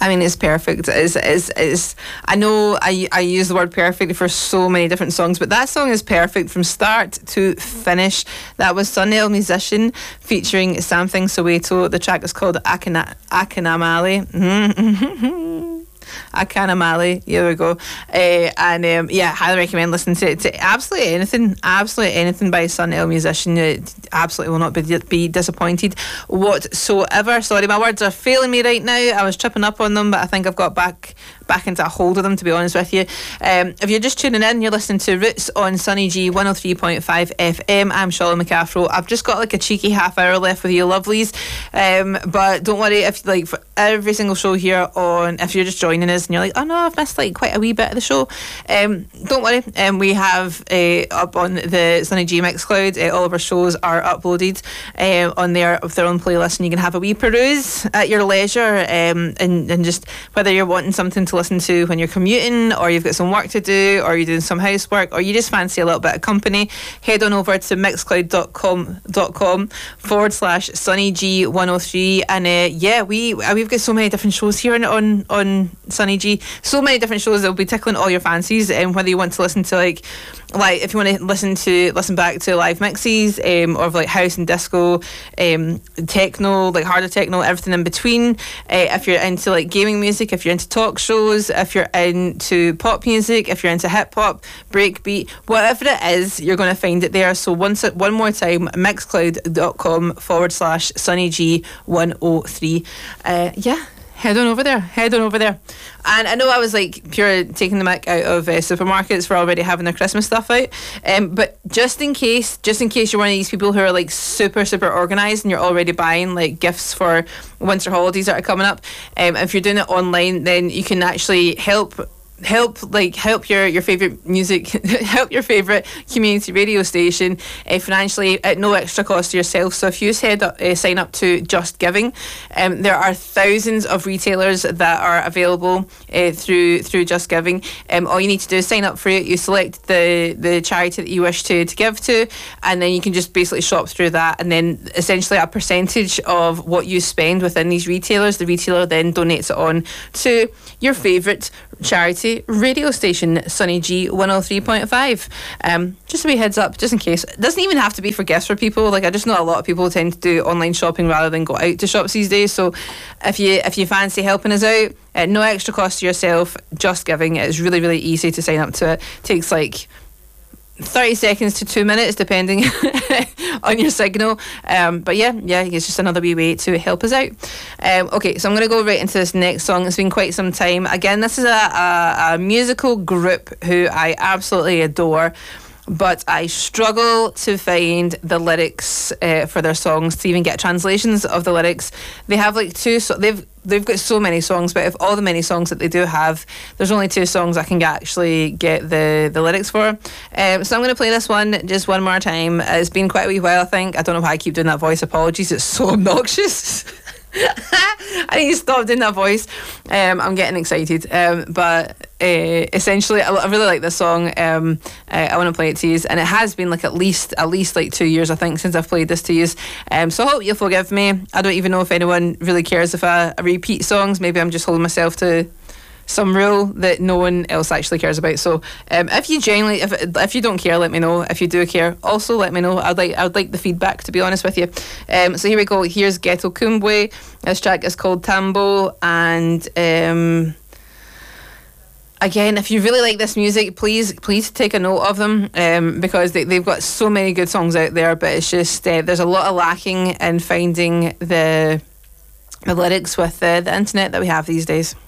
I mean, it's perfect. I know I use the word perfect for so many different songs, but that song is perfect from start to finish. That was Sunny El Musician featuring Something Soweto. The track is called Akanamali. Akanamali, here we go. Highly recommend listening to absolutely anything by Sunny El Musician. You absolutely will not be disappointed whatsoever. Sorry, my words are failing me right now. I was tripping up on them, but I think I've got back into a hold of them, to be honest with you. If you're just tuning in, you're listening to Roots on Sunny G 103.5 FM. I'm Charlotte McCaffrey. I've just got like a cheeky half hour left with you lovelies, but don't worry, if like for every single show here on, if you're just joining us and you're like, oh no, I've missed like quite a wee bit of the show, don't worry, we have up on the Sunny G Mixcloud, all of our shows are uploaded on there with their own playlist, and you can have a wee peruse at your leisure, and just whether you're wanting something to listen to when you're commuting, or you've got some work to do, or you're doing some housework, or you just fancy a little bit of company, head on over to mixcloud.com/Sunny G 103, and we've got so many different shows here on Sunny G, so many different shows that will be tickling all your fancies, and whether you want to listen to like if you want to listen back to live mixes, or like house and disco, techno, like harder techno, everything in between, if you're into like gaming music, if you're into talk shows, if you're into pop music, if you're into hip hop, breakbeat, whatever it is, you're going to find it there. So one more time, mixcloud.com/Sunny G 103. Head on over there. And I know I was like pure taking the mick out of supermarkets for already having their Christmas stuff out, but just in case you're one of these people who are like super organised and you're already buying like gifts for winter holidays that are coming up, if you're doing it online, then you can actually help your favorite music, help your favorite community radio station financially at no extra cost to yourself. So if you sign up to Just Giving, there are thousands of retailers that are available through Just Giving. All you need to do is sign up for it. You select the charity that you wish to give to, and then you can just basically shop through that, and then essentially a percentage of what you spend within these retailers, the retailer then donates it on to your favourite charity radio station, Sunny G 103.5. Just a wee heads up, just in case. It doesn't even have to be for gifts for people. Like, I just know a lot of people tend to do online shopping rather than go out to shops these days. So if you fancy helping us out at no extra cost to yourself, Just Giving, it is really, really easy to sign up to it. Takes like 30 seconds to 2 minutes depending on your signal, but it's just another wee way to help us out. Okay, so I'm going to go right into this next song. It's been quite some time. Again, this is a musical group who I absolutely adore, but I struggle to find the lyrics for their songs, to even get translations of the lyrics. They have like they've got so many songs, but of all the many songs that they do have, there's only 2 songs I can actually get the lyrics for. So I'm going to play this one just one more time. It's been quite a wee while, I think. I don't know why I keep doing that voice. Apologies, it's so obnoxious. I need to stop doing that voice. I'm getting excited, but essentially I really like this song. I want to play it to you, and it has been like at least like 2 years, I think, since I've played this to you, so I hope you'll forgive me. I don't even know if anyone really cares if I repeat songs. Maybe I'm just holding myself to some rule that no one else actually cares about. So if you genuinely, if you don't care, let me know. If you do care, also let me know. I'd like the feedback, to be honest with you. So here we go. Here's Ghetto Kumbwe. This track is called Tambo, and again, if you really like this music, please take a note of them, because they've got so many good songs out there, but it's just there's a lot of lacking in finding the lyrics with the internet that we have these days.